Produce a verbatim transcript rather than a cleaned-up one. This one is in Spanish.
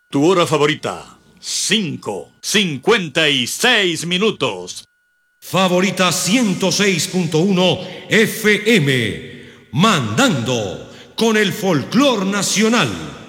Tu hora favorita, cinco, cincuenta y seis minutos. Favorita ciento seis punto uno F M, mandando con el folclor nacional.